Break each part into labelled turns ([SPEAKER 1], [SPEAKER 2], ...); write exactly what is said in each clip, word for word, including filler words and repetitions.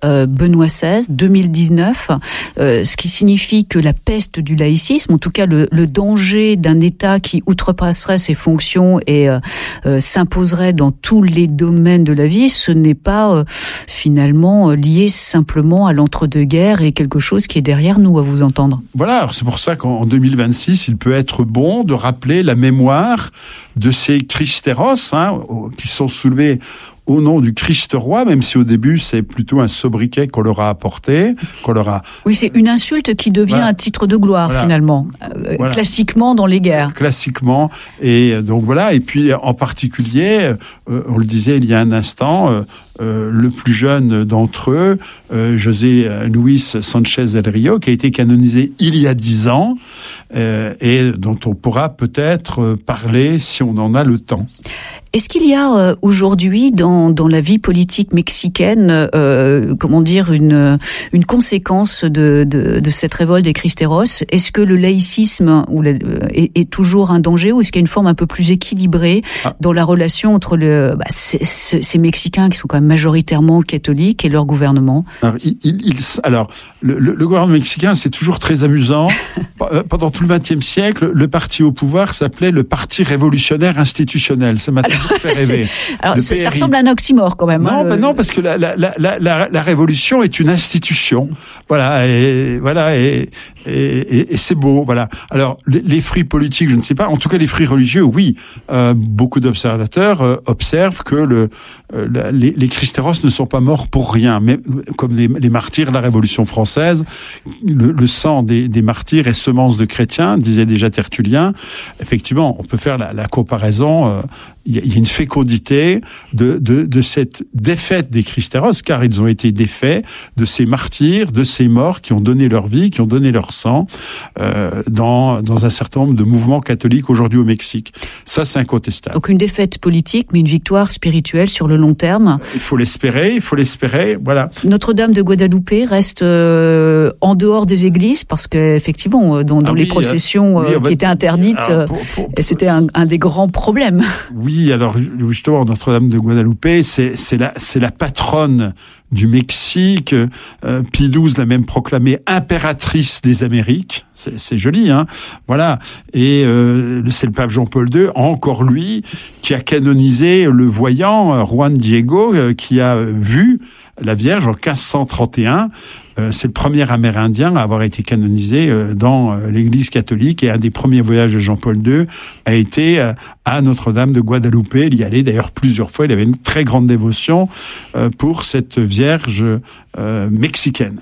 [SPEAKER 1] euh, Benoît seize, deux mille dix-neuf, euh, ce qui signifie que la peste du laïcisme, en tout cas le, le danger d'un État qui outrepasserait ses fonctions et euh, euh, s'imposerait dans tous les domaines de la vie, ce n'est pas euh, finalement lié simplement à l'entre-deux-guerres et quelque chose qui est derrière nous, à vous entendre.
[SPEAKER 2] Voilà, alors c'est pour ça qu'en deux mille vingt-six, il peut être bon de rappeler la mémoire de ces Christéros, hein, qui sont soulevés au nom du Christ roi, même si au début c'est plutôt un sobriquet qu'on leur a apporté, qu'on leur a...
[SPEAKER 1] Oui, c'est une insulte qui devient voilà. un titre de gloire, voilà. finalement, euh, voilà. classiquement dans les guerres.
[SPEAKER 2] Classiquement, et donc voilà, et puis en particulier, euh, on le disait il y a un instant, euh, euh, le plus jeune d'entre eux, euh, José Luis Sanchez del Rio, qui a été canonisé il y a dix ans, euh, et dont on pourra peut-être parler si on en a le temps.
[SPEAKER 1] Est-ce qu'il y a euh, aujourd'hui dans dans la vie politique mexicaine, euh, comment dire, une une conséquence de de, de cette révolte des Cristeros? Est-ce que le laïcisme ou le, est, est toujours un danger, ou est-ce qu'il y a une forme un peu plus équilibrée ah. dans la relation entre le bah, ces, ces Mexicains qui sont quand même majoritairement catholiques et leur gouvernement?
[SPEAKER 2] Alors, il, il, alors le, le, le gouvernement mexicain, c'est toujours très amusant. Pendant tout le vingtième siècle, le parti au pouvoir s'appelait le Parti révolutionnaire institutionnel. Ça m'a fait rêver.
[SPEAKER 1] Alors, ça, ça ressemble à un oxymore quand même.
[SPEAKER 2] Non,
[SPEAKER 1] hein,
[SPEAKER 2] ben
[SPEAKER 1] le...
[SPEAKER 2] non, parce que la, la, la, la, la révolution est une institution. Voilà, et voilà, et, et, et, et c'est beau. Voilà. Alors, les, les fruits politiques, je ne sais pas. En tout cas, les fruits religieux, oui. Euh, beaucoup d'observateurs euh, observent que le, euh, la, les, les Cristeros ne sont pas morts pour rien. Mais comme les, les martyrs de la Révolution française, le, le sang des, des martyrs est semence de chrétiens, disait déjà Tertullien. Effectivement, on peut faire la, la comparaison. Euh, il y a une fécondité de, de, de cette défaite des Cristeros, car ils ont été défaits de ces martyrs, de ces morts qui ont donné leur vie, qui ont donné leur sang euh, dans, dans un certain nombre de mouvements catholiques aujourd'hui au Mexique. Ça, c'est incontestable.
[SPEAKER 1] Donc une défaite politique, mais une victoire spirituelle sur le long terme.
[SPEAKER 2] Il faut l'espérer, il faut l'espérer, voilà.
[SPEAKER 1] Notre-Dame de Guadalupe reste euh, en dehors des églises, parce qu'effectivement, dans, dans ah, les oui, processions euh, oui, qui bah, étaient interdites, alors, pour, pour, pour, c'était un, un des grands problèmes.
[SPEAKER 2] Oui, Oui, alors justement, Notre-Dame de Guadalupe, c'est, c'est, la, c'est la patronne du Mexique. Euh, Pie douze l'a même proclamée impératrice des Amériques. C'est, c'est joli, hein. Voilà. Et euh, c'est le pape Jean-Paul deux, encore lui, qui a canonisé le voyant Juan Diego, euh, qui a vu la Vierge en quinze cent trente et un. Euh, c'est le premier Amérindien à avoir été canonisé euh, dans euh, l'Église catholique, et un des premiers voyages de Jean-Paul deux a été euh, à Notre-Dame de Guadalupe. Il y allait d'ailleurs plusieurs fois. Il avait une très grande dévotion euh, pour cette Vierge euh, mexicaine.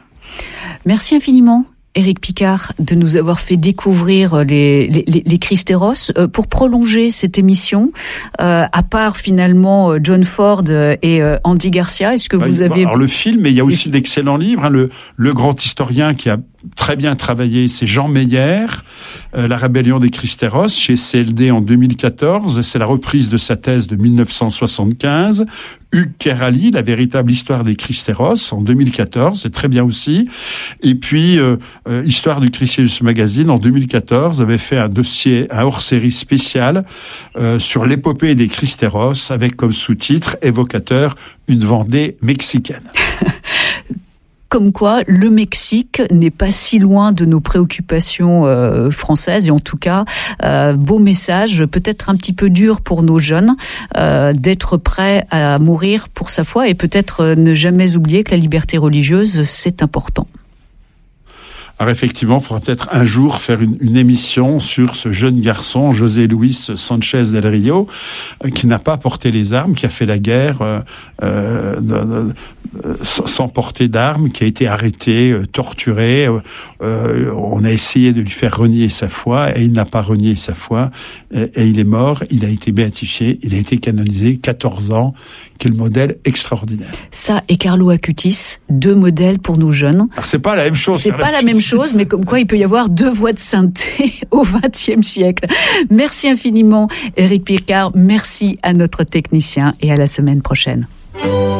[SPEAKER 1] Merci infiniment, Éric Picard, de nous avoir fait découvrir les, les, les Cristeros. Euh, pour prolonger cette émission, euh, à part finalement John Ford et euh, Andy Garcia, est-ce que bah, vous avez...
[SPEAKER 2] Alors le film, mais il y a aussi d'excellents livres. Hein, le, le grand historien qui a très bien travaillé, c'est Jean Meyer, euh, La rébellion des Cristeros, chez C L D en deux mille quatorze. C'est la reprise de sa thèse de mille neuf cent soixante-quinze. Hugues Kerali, La véritable histoire des Cristeros, en deux mille quatorze. C'est très bien aussi. Et puis, euh, euh, Histoire du Christianisme Magazine, en deux mille quatorze, avait fait un dossier, un hors-série spécial euh, sur l'épopée des Cristeros, avec comme sous-titre évocateur une Vendée mexicaine.
[SPEAKER 1] Comme quoi, le Mexique n'est pas si loin de nos préoccupations euh, françaises, et en tout cas, euh, beau message, peut-être un petit peu dur pour nos jeunes, euh, d'être prêts à mourir pour sa foi, et peut-être euh, ne jamais oublier que la liberté religieuse, c'est important.
[SPEAKER 2] Alors effectivement, il faudra peut-être un jour faire une, une émission sur ce jeune garçon, José Luis Sanchez del Rio, euh, qui n'a pas porté les armes, qui a fait la guerre euh, euh, de, de, sans porter d'armes, qui a été arrêté, euh, torturé. Euh, on a essayé de lui faire renier sa foi, et il n'a pas renié sa foi, et, et il est mort. Il a été béatifié, il a été canonisé, quatorze ans. Quel modèle extraordinaire.
[SPEAKER 1] Ça et Carlo Acutis, deux modèles pour nos jeunes.
[SPEAKER 2] Alors c'est pas la même chose.
[SPEAKER 1] C'est pas la même chose, mais comme quoi il peut y avoir deux voies de sainteté au vingtième siècle. Merci infiniment, Éric Picard. Merci à notre technicien, et à la semaine prochaine.